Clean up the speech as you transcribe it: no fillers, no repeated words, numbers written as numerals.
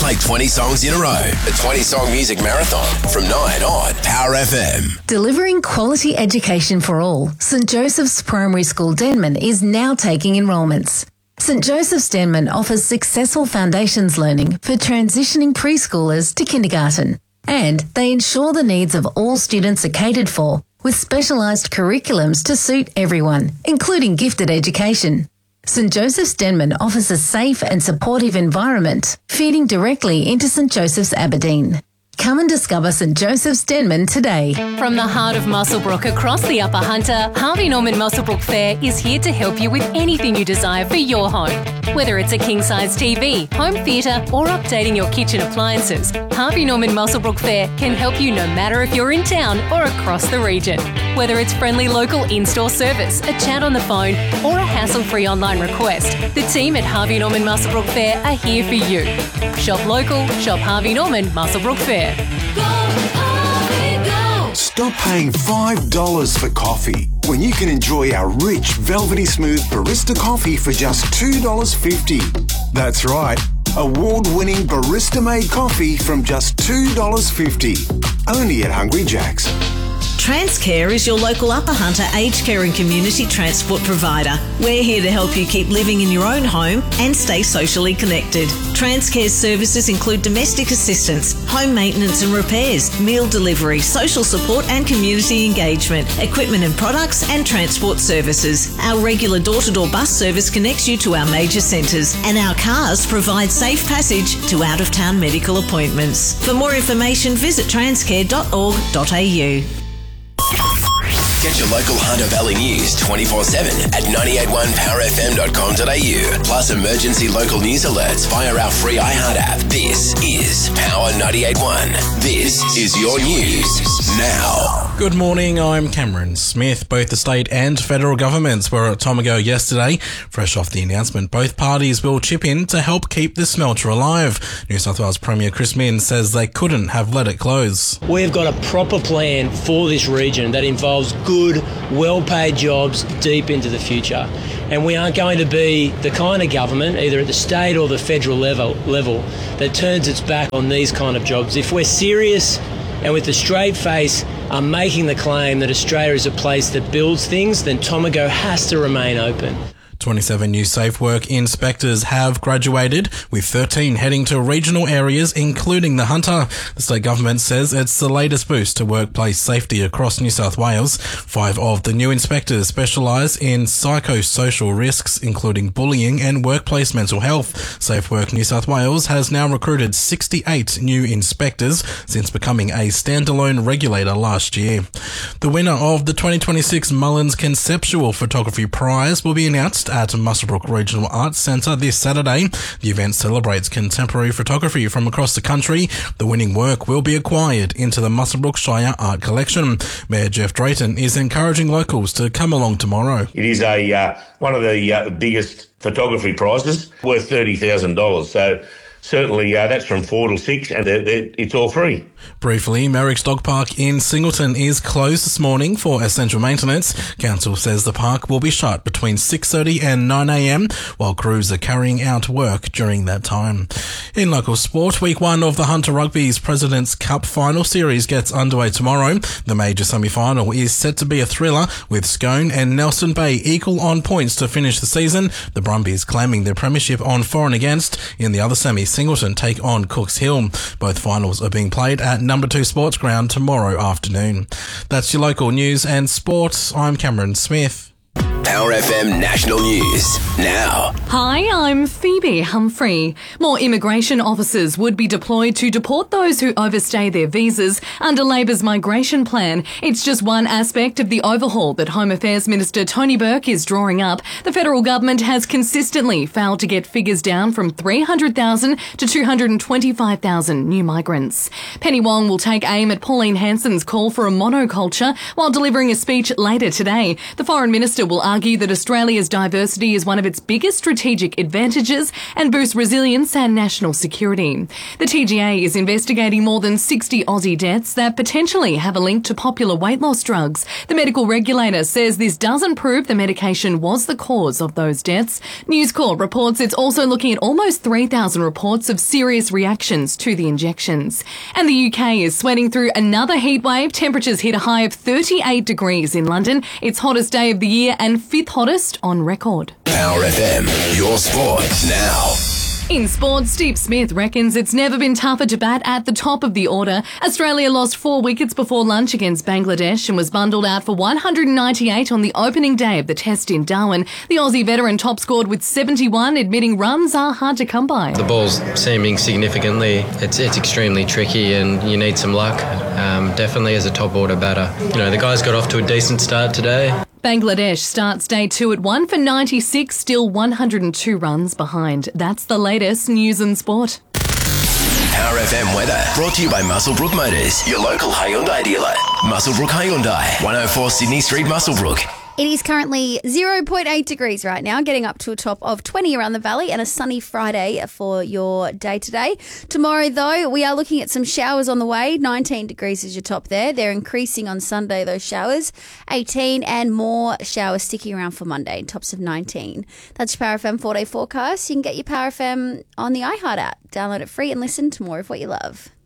Play 20 songs in a row. The 20-song music marathon from 9 on Power FM. Delivering quality education for all, St Joseph's Primary School Denman is now taking enrolments. St Joseph's Denman offers successful foundations learning for transitioning preschoolers to kindergarten, and they ensure the needs of all students are catered for with specialised curriculums to suit everyone, including gifted education. St Joseph's Denman offers a safe and supportive environment, feeding directly into St Joseph's Aberdeen. Come and discover St Joseph's Denman today. From the heart of Muswellbrook across the Upper Hunter, Harvey Norman Muswellbrook Fair is here to help you with anything you desire for your home. Whether it's a king-size TV, home theatre or updating your kitchen appliances, Harvey Norman Muswellbrook Fair can help you no matter if you're in town or across the region. Whether it's friendly local in-store service, a chat on the phone or a hassle-free online request, the team at Harvey Norman Muswellbrook Fair are here for you. Shop local, shop Harvey Norman Muswellbrook Fair. Go, Harvey, go! Stop paying $5 for coffee when you can enjoy our rich, velvety smooth barista coffee for just $2.50. That's right, award-winning barista-made coffee from just $2.50. Only at Hungry Jack's. Transcare is your local Upper Hunter aged care and community transport provider. We're here to help you keep living in your own home and stay socially connected. Transcare's services include domestic assistance, home maintenance and repairs, meal delivery, social support and community engagement, equipment and products and transport services. Our regular door-to-door bus service connects you to our major centres, and our cars provide safe passage to out-of-town medical appointments. For more information, visit transcare.org.au. Get your local Hunter Valley news 24/7 at 981powerfm.com.au. Plus emergency local news alerts via our free iHeart app. This is Power 98.1. This is your news now. Good morning, I'm Cameron Smith. Both the state and federal governments were at Tomago yesterday. Fresh off the announcement, both parties will chip in to help keep the smelter alive. New South Wales Premier Chris Minns says they couldn't have let it close. We've got a proper plan for this region that involves good, well-paid jobs deep into the future. And we aren't going to be the kind of government, either at the state or the federal level, that turns its back on these kind of jobs. If we're serious and with a straight face are making the claim that Australia is a place that builds things, then Tomago has to remain open. 27 new safe work inspectors have graduated, with 13 heading to regional areas, including the Hunter. The state government says it's the latest boost to workplace safety across New South Wales. 5 of the new inspectors specialise in psychosocial risks, including bullying and workplace mental health. Safe Work New South Wales has now recruited 68 new inspectors since becoming a standalone regulator last year. The winner of the 2026 Mullins Conceptual Photography Prize will be announced at Muswellbrook Regional Arts Centre this Saturday. The event celebrates contemporary photography from across the country. The winning work will be acquired into the Muswellbrook Shire Art Collection. Mayor Jeff Drayton is encouraging locals to come along tomorrow. It is one of the biggest photography prizes, worth $30,000. So certainly that's from 4 till 6 and it's all free. Briefly, Merrick's Dog Park in Singleton is closed this morning for essential maintenance. Council says the park will be shut between 6:30 and 9 a.m, while crews are carrying out work during that time. In local sport, week 1 of the Hunter Rugby's President's Cup final series gets underway tomorrow. The major semi-final is set to be a thriller, with Scone and Nelson Bay equal on points to finish the season. The Brumbies claiming their premiership on for and against. In the other semi, Singleton take on Cooks Hill. Both finals are being played at number 2 Sports Ground tomorrow afternoon. That's your local news and sports. I'm Cameron Smith. Power FM National News now. Hi, I'm Phoebe Humphrey. More immigration officers would be deployed to deport those who overstay their visas under Labor's migration plan. It's just one aspect of the overhaul that Home Affairs Minister Tony Burke is drawing up. The federal government has consistently failed to get figures down from 300,000 to 225,000 new migrants. Penny Wong will take aim at Pauline Hanson's call for a monoculture while delivering a speech later today. The Foreign Minister will argue argue that Australia's diversity is one of its biggest strategic advantages and boosts resilience and national security. The TGA is investigating more than 60 Aussie deaths that potentially have a link to popular weight loss drugs. The medical regulator says this doesn't prove the medication was the cause of those deaths. News Corp reports it's also looking at almost 3,000 reports of serious reactions to the injections. And the UK is sweating through another heat wave. Temperatures hit a high of 38 degrees in London. It's hottest day of the year and 5th hottest on record. Power FM, your sport now. In sports, Steve Smith reckons it's never been tougher to bat at the top of the order. Australia lost 4 wickets before lunch against Bangladesh and was bundled out for 198 on the opening day of the test in Darwin. The Aussie veteran top scored with 71, admitting runs are hard to come by. The ball's seaming significantly. It's extremely tricky and you need some luck, definitely as a top order batter. You know, the guys got off to a decent start today. Bangladesh starts day 2 at 1 for 96, still 102 runs behind. That's the latest news and sport. Power FM weather brought to you by Muswellbrook Motors, your local Hyundai dealer. Muswellbrook Hyundai, 104 Sydney Street, Muswellbrook. It is currently 0.8 degrees right now, getting up to a top of 20 around the valley, and a sunny Friday for your day today. Tomorrow, though, we are looking at some showers on the way. 19 degrees is your top there. They're increasing on Sunday, those showers. 18 and more showers sticking around for Monday, tops of 19. That's your Power FM 4-day forecast. You can get your Power FM on the iHeart app. Download it free and listen to more of what you love.